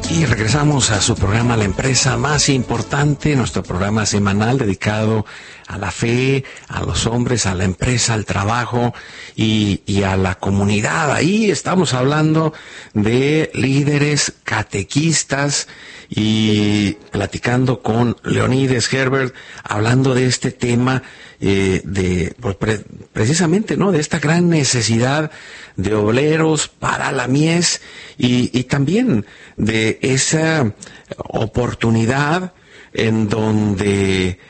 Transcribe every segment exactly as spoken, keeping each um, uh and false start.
Y regresamos a su programa La Empresa Más Importante, nuestro programa semanal dedicado a la fe, a los hombres, a la empresa, al trabajo y, y a la comunidad. Ahí estamos hablando de líderes catequistas y platicando con Leonides Herbert, hablando de este tema, eh, de pues, pre, precisamente, ¿no?, de esta gran necesidad de obreros para la mies y, y también de esa oportunidad en donde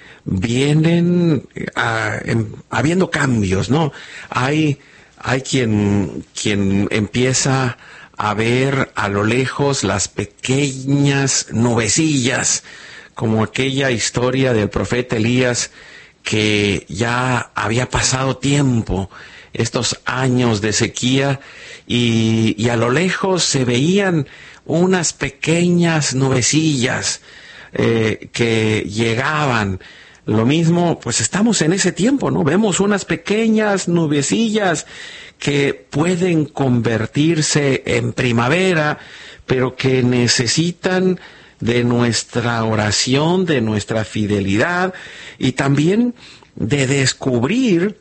vienen a, en, habiendo cambios, ¿no? Hay, hay quien, quien empieza a ver a lo lejos las pequeñas nubecillas, como aquella historia del profeta Elías, que ya había pasado tiempo, estos años de sequía, y, y a lo lejos se veían unas pequeñas nubecillas eh, que llegaban. Lo mismo, pues estamos en ese tiempo, ¿no? Vemos unas pequeñas nubecillas que pueden convertirse en primavera, pero que necesitan de nuestra oración, de nuestra fidelidad y también de descubrir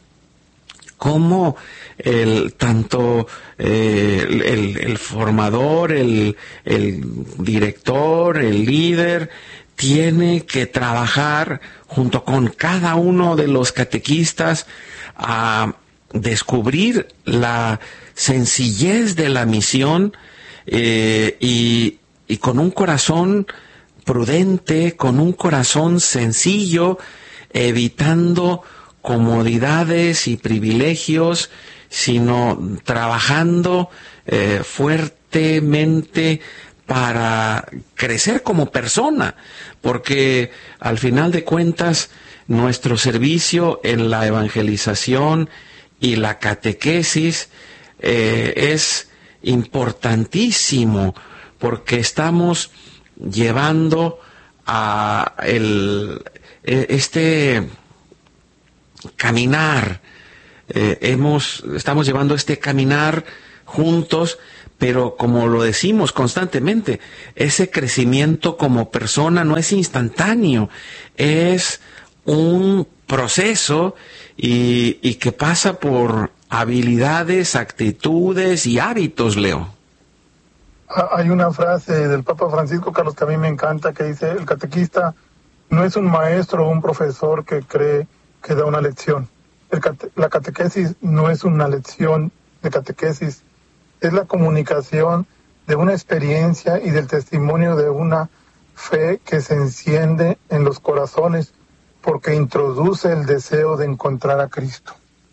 cómo el tanto eh, el, el, el formador, el, el director, el líder tiene que trabajar junto con cada uno de los catequistas a descubrir la sencillez de la misión eh, y, y con un corazón prudente, con un corazón sencillo, evitando comodidades y privilegios, sino trabajando eh, fuertemente para crecer como persona, porque al final de cuentas nuestro servicio en la evangelización y la catequesis eh, es importantísimo, porque estamos llevando a el, este caminar, eh, hemos, estamos llevando este caminar juntos, pero como lo decimos constantemente, ese crecimiento como persona no es instantáneo, es un proceso y, y que pasa por habilidades, actitudes y hábitos, Leo. Hay una frase del Papa Francisco, Carlos, que a mí me encanta, que dice: el catequista no es un maestro o un profesor que cree que da una lección. El cate- la catequesis no es una lección de catequesis, es la comunicación de una experiencia y del testimonio de una fe que se enciende en los corazones porque introduce el deseo de encontrar a Cristo.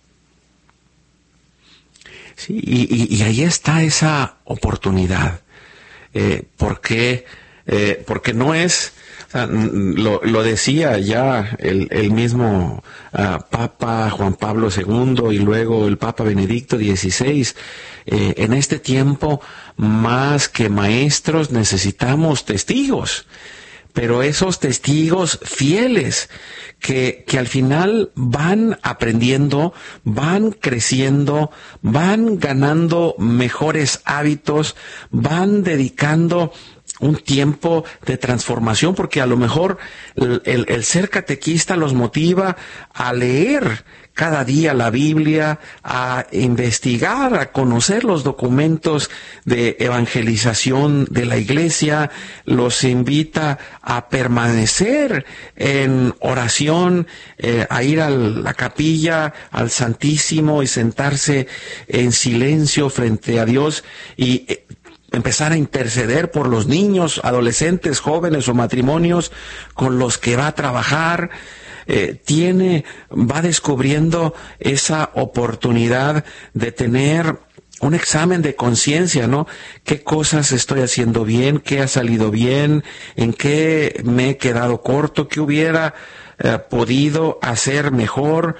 Sí, y, y, y ahí está esa oportunidad, eh, porque, eh, porque no es, o sea, lo, lo decía ya el, el mismo uh, Papa Juan Pablo segundo y luego el Papa Benedicto dieciséis, eh, en este tiempo más que maestros necesitamos testigos, pero esos testigos fieles que, que al final van aprendiendo, van creciendo, van ganando mejores hábitos, van dedicando un tiempo de transformación, porque a lo mejor el, el, el ser catequista los motiva a leer cada día la Biblia, a investigar, a conocer los documentos de evangelización de la Iglesia, los invita a permanecer en oración, eh, a ir a la capilla, al Santísimo y sentarse en silencio frente a Dios y eh, empezar a interceder por los niños, adolescentes, jóvenes o matrimonios con los que va a trabajar. Eh, tiene, va descubriendo esa oportunidad de tener un examen de conciencia, ¿no? ¿Qué cosas estoy haciendo bien? ¿Qué ha salido bien? ¿En qué me he quedado corto? ¿Qué hubiera eh, podido hacer mejor?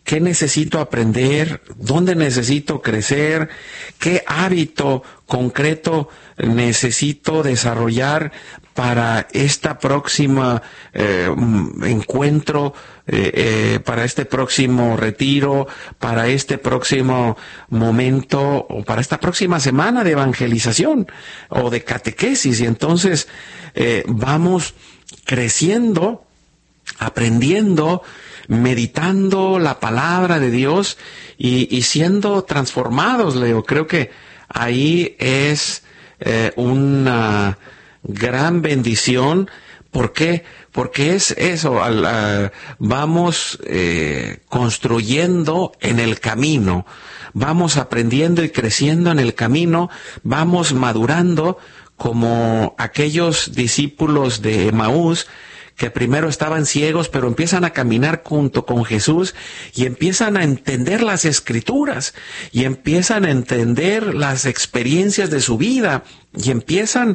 qué necesito aprender, dónde necesito crecer, qué hábito concreto necesito desarrollar para esta próxima eh, encuentro, eh, eh, para este próximo retiro, para este próximo momento o para esta próxima semana de evangelización o de catequesis. Y entonces eh, vamos creciendo, aprendiendo, meditando la palabra de Dios y, y siendo transformados, Leo. Creo que ahí es eh, una gran bendición. ¿Por qué? Porque es eso, al, uh, vamos eh, construyendo en el camino, vamos aprendiendo y creciendo en el camino, vamos madurando como aquellos discípulos de Emaús que primero estaban ciegos, pero empiezan a caminar junto con Jesús y empiezan a entender las Escrituras y empiezan a entender las experiencias de su vida y empiezan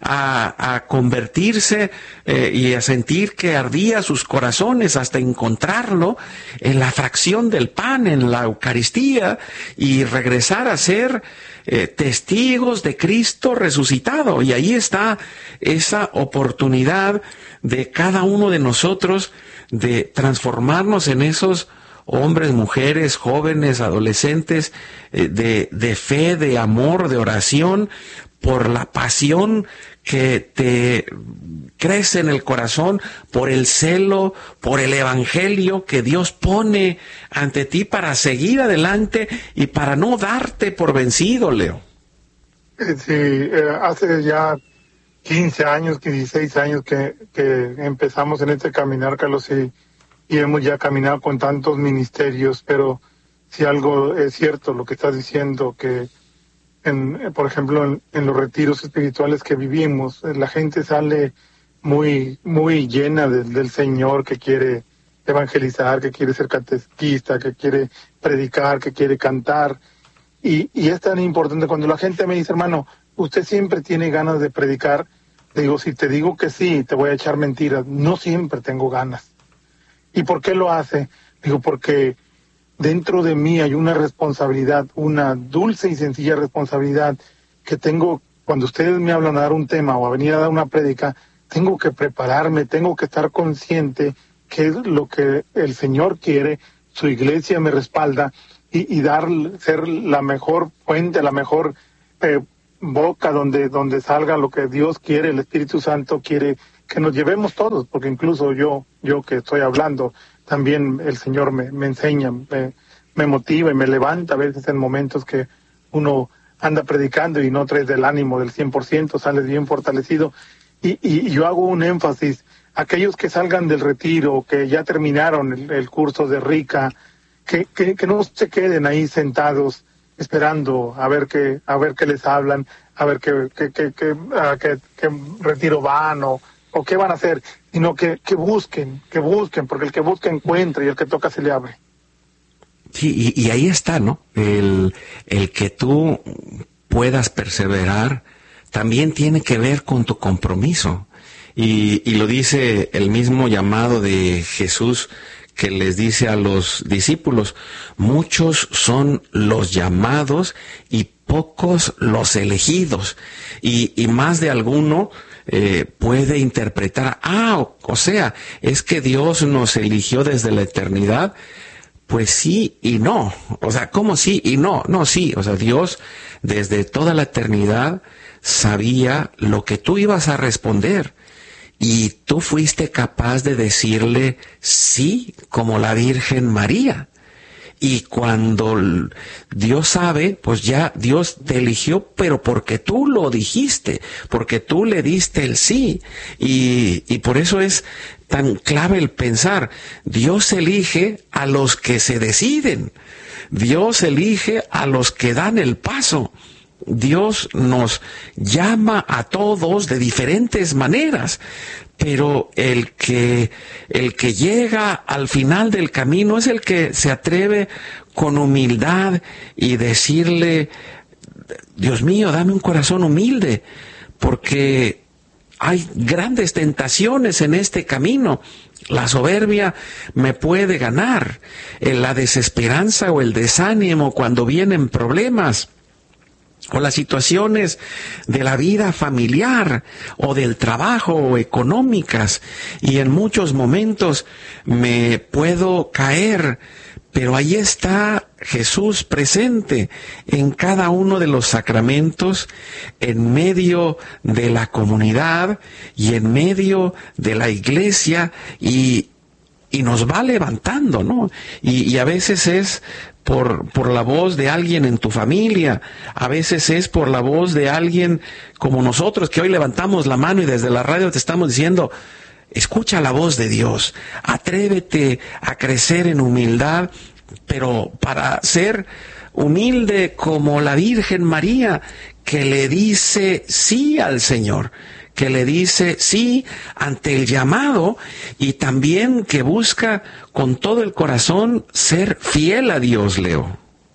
a, a convertirse eh, y a sentir que ardía sus corazones hasta encontrarlo en la fracción del pan, en la Eucaristía, y regresar a ser eh, testigos de Cristo resucitado. Y ahí está esa oportunidad de cada uno de nosotros de transformarnos en esos hombres, mujeres, jóvenes, adolescentes, eh, de, de fe, de amor, de oración, por la pasión que te crece en el corazón, por el celo, por el evangelio que Dios pone ante ti para seguir adelante y para no darte por vencido, Leo. Sí, eh, hace ya quince años, dieciséis años que, que empezamos en este caminar, Carlos, y, y hemos ya caminado con tantos ministerios, pero si algo es cierto lo que estás diciendo, que en, por ejemplo, en, en los retiros espirituales que vivimos, la gente sale muy, muy llena de, del Señor, que quiere evangelizar, que quiere ser catequista, que quiere predicar, que quiere cantar, y, y es tan importante. Cuando la gente me dice, hermano, usted siempre tiene ganas de predicar, le digo, si te digo que sí, te voy a echar mentiras. No siempre tengo ganas. ¿Y por qué lo hace? Digo, porque dentro de mí hay una responsabilidad, una dulce y sencilla responsabilidad que tengo. Cuando ustedes me hablan a dar un tema o a venir a dar una prédica, tengo que prepararme, tengo que estar consciente que es lo que el Señor quiere, su iglesia me respalda, y, y dar, ser la mejor fuente, la mejor eh, boca donde, donde salga lo que Dios quiere, el Espíritu Santo quiere que nos llevemos todos, porque incluso yo, yo que estoy hablando, también el Señor me, me enseña, me, me motiva y me levanta a veces en momentos que uno anda predicando y no traes del ánimo del cien por ciento, sales bien fortalecido. Y, y, y yo hago un énfasis, aquellos que salgan del retiro, que ya terminaron el, el curso de Rica, que, que, que no se queden ahí sentados esperando a ver qué, a ver qué les hablan, a ver qué, qué, qué, qué, a qué, qué retiro van o, o qué van a hacer, sino que, que busquen, que busquen, porque el que busca encuentra y el que toca se le abre. Sí, y, y ahí está, ¿no? El, el que tú puedas perseverar también tiene que ver con tu compromiso. Y, y lo dice el mismo llamado de Jesús, que les dice a los discípulos, muchos son los llamados y pocos los elegidos. Y, y más de alguno eh, puede interpretar, ah, o, o sea, es que Dios nos eligió desde la eternidad. Pues sí y no. O sea, ¿cómo sí y no? No, sí. O sea, Dios desde toda la eternidad sabía lo que tú ibas a responder. Y tú fuiste capaz de decirle sí, como la Virgen María. Y cuando Dios sabe, pues ya Dios te eligió, pero porque tú lo dijiste, porque tú le diste el sí. Y, y por eso es tan clave el pensar, Dios elige a los que se deciden. Dios elige a los que dan el paso. Dios nos llama a todos de diferentes maneras, pero el que, el que llega al final del camino es el que se atreve con humildad y decirle, Dios mío, dame un corazón humilde, porque hay grandes tentaciones en este camino. La soberbia me puede ganar, la desesperanza o el desánimo cuando vienen problemas, o las situaciones de la vida familiar o del trabajo o económicas, y en muchos momentos me puedo caer, pero ahí está Jesús presente en cada uno de los sacramentos, en medio de la comunidad y en medio de la iglesia, y, y nos va levantando, ¿no? Y, y a veces es por, por la voz de alguien en tu familia, a veces es por la voz de alguien como nosotros, que hoy levantamos la mano y desde la radio te estamos diciendo: escucha la voz de Dios, atrévete a crecer en humildad, pero para ser humilde como la Virgen María, que le dice sí al Señor, que le dice sí ante el llamado, y también que busca con todo el corazón ser fiel a Dios, Leo.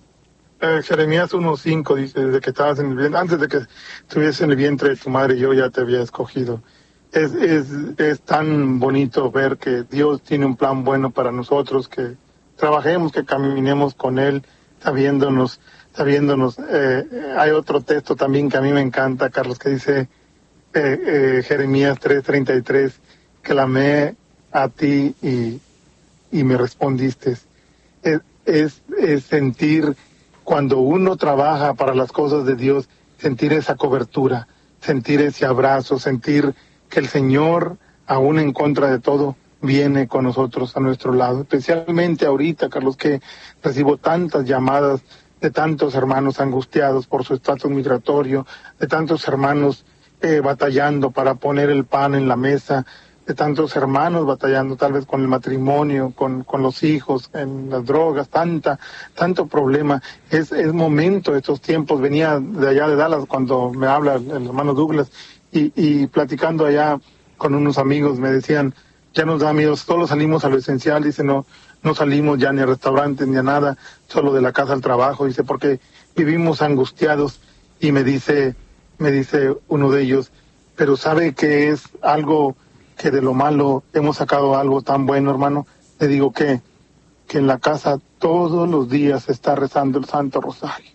Eh, Jeremías uno cinco dice: desde que estabas en el vientre, antes de que estuvieses en el vientre de tu madre, yo ya te había escogido. Es, es, es tan bonito ver que Dios tiene un plan bueno para nosotros, que trabajemos, que caminemos con Él, sabiéndonos, sabiéndonos. Eh, hay otro texto también que a mí me encanta, Carlos, que dice eh, eh, Jeremías tres treinta y tres, que clamé a ti y, y me respondiste. Es, es, es sentir, cuando uno trabaja para las cosas de Dios, sentir esa cobertura, sentir ese abrazo, sentir que el Señor, aún en contra de todo, viene con nosotros a nuestro lado. Especialmente ahorita, Carlos, que recibo tantas llamadas de tantos hermanos angustiados por su estatus migratorio, de tantos hermanos eh, batallando para poner el pan en la mesa, de tantos hermanos batallando tal vez con el matrimonio, con, con los hijos, en las drogas, tanta, tanto problema. Es, es momento, estos tiempos. Venía de allá de Dallas cuando me habla el, el hermano Douglas, y, y platicando allá con unos amigos me decían: ya nos da miedo, solo salimos a lo esencial. Dice: no, no salimos ya ni a restaurantes ni a nada, solo de la casa al trabajo. Dice: porque vivimos angustiados. Y me dice, me dice uno de ellos: pero ¿sabe que es algo que de lo malo hemos sacado algo tan bueno, hermano? Le digo que, que en la casa todos los días se está rezando el Santo Rosario.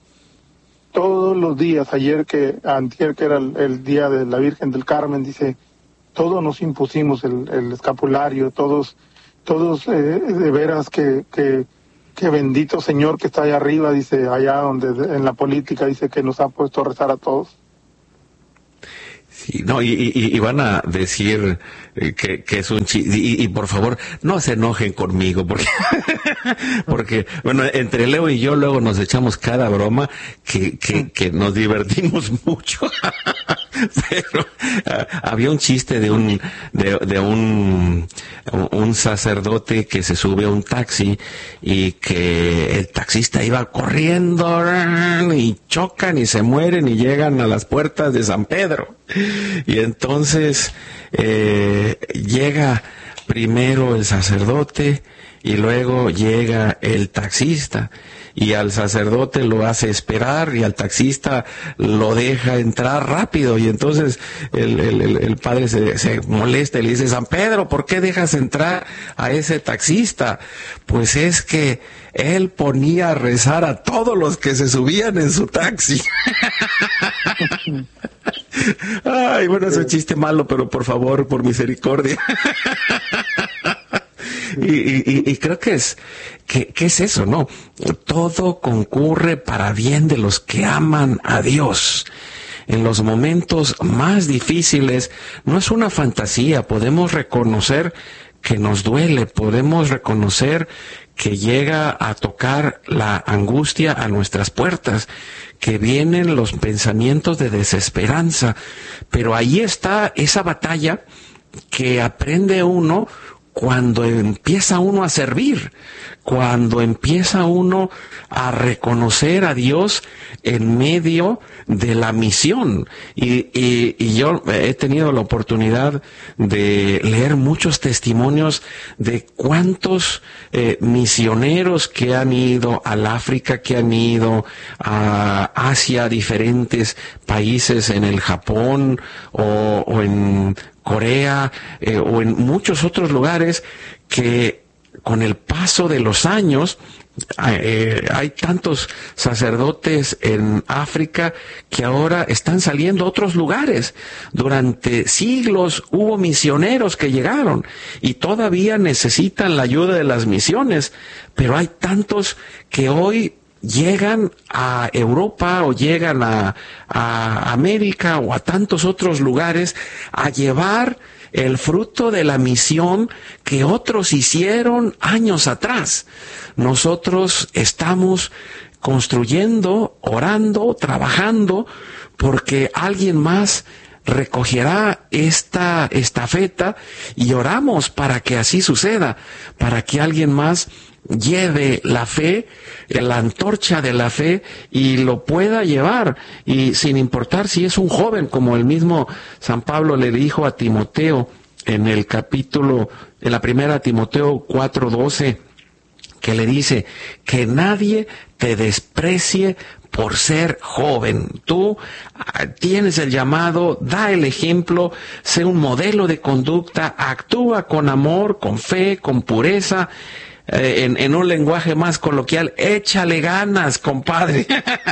Todos los días, ayer que, antier que era el, el día de la Virgen del Carmen, dice, todos nos impusimos el, el escapulario, todos, todos eh, de veras que, que, que bendito Señor que está allá arriba, dice, allá donde en la política, dice que nos ha puesto a rezar a todos. Sí, no, y, y, y van a decir que, que es un chiste, y, y por favor, no se enojen conmigo, porque, porque, bueno, entre Leo y yo luego nos echamos cada broma que, que, que nos divertimos mucho. Pero uh, había un chiste de un, de, de un, un sacerdote que se sube a un taxi y que el taxista iba corriendo y chocan y se mueren y llegan a las puertas de San Pedro. Y entonces eh, llega primero el sacerdote y luego llega el taxista, y al sacerdote lo hace esperar y al taxista lo deja entrar rápido, y entonces el, el, el padre se, se molesta y le dice: San Pedro, ¿por qué dejas entrar a ese taxista? Pues es que él ponía a rezar a todos los que se subían en su taxi. Ay, bueno, es un chiste malo, pero por favor, por misericordia. Y, y, y creo que es, que, que es eso, ¿no? Todo concurre para bien de los que aman a Dios. En los momentos más difíciles, no es una fantasía, podemos reconocer que nos duele, podemos reconocer que llega a tocar la angustia a nuestras puertas, que vienen los pensamientos de desesperanza, pero ahí está esa batalla que aprende uno cuando empieza uno a servir, cuando empieza uno a reconocer a Dios en medio de la misión. Y, y, y yo he tenido la oportunidad de leer muchos testimonios de cuántos eh, misioneros que han ido al África, que han ido a Asia, a diferentes países, en el Japón o, o en Corea eh, o en muchos otros lugares, que con el paso de los años eh, hay tantos sacerdotes en África que ahora están saliendo a otros lugares. Durante siglos hubo misioneros que llegaron y todavía necesitan la ayuda de las misiones, pero hay tantos que hoy llegan a Europa o llegan a, a América o a tantos otros lugares a llevar el fruto de la misión que otros hicieron años atrás. Nosotros estamos construyendo, orando, trabajando, porque alguien más recogerá esta estafeta, y oramos para que así suceda, para que alguien más lleve la fe, la antorcha de la fe, y lo pueda llevar, y sin importar si es un joven, como el mismo San Pablo le dijo a Timoteo en el capítulo, en la primera Timoteo cuatro doce, que le dice que nadie te desprecie por ser joven. Tú tienes el llamado, da el ejemplo, sé un modelo de conducta, actúa con amor, con fe, con pureza. Eh, en, en un lenguaje más coloquial, échale ganas, compadre.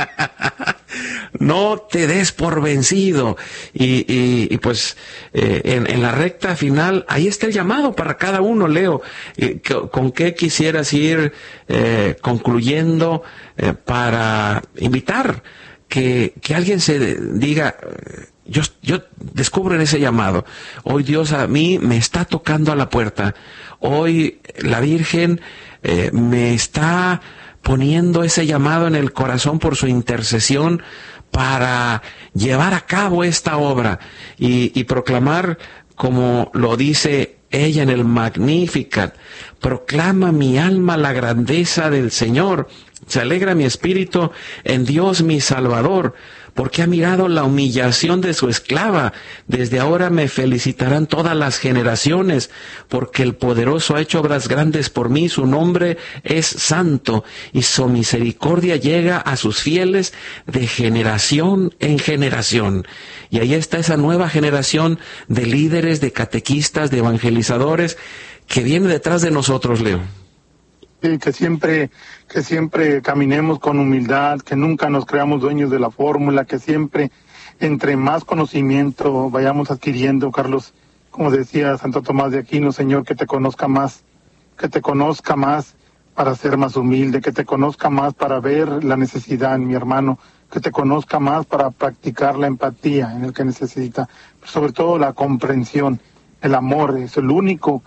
No te des por vencido. Y, y, y pues eh, en, en la recta final, ahí está el llamado para cada uno, Leo. Eh, ¿Con qué quisieras ir eh, concluyendo eh, para invitar que, que alguien se diga, yo, yo descubro en ese llamado, hoy Dios a mí me está tocando a la puerta, hoy la Virgen eh, me está poniendo ese llamado en el corazón por su intercesión para llevar a cabo esta obra y, y proclamar, como lo dice ella en el Magnificat, proclama mi alma la grandeza del Señor, se alegra mi espíritu en Dios mi Salvador, porque ha mirado la humillación de su esclava. Desde ahora me felicitarán todas las generaciones, porque el poderoso ha hecho obras grandes por mí, su nombre es santo, y su misericordia llega a sus fieles de generación en generación. Y ahí está esa nueva generación de líderes, de catequistas, de evangelizadores, que viene detrás de nosotros, Leo. Sí, que siempre, que siempre caminemos con humildad, que nunca nos creamos dueños de la fórmula, que siempre, entre más conocimiento vayamos adquiriendo, Carlos, como decía Santo Tomás de Aquino, Señor, que te conozca más, que te conozca más para ser más humilde, que te conozca más para ver la necesidad en mi hermano, que te conozca más para practicar la empatía en el que necesita, sobre todo la comprensión, el amor, es el único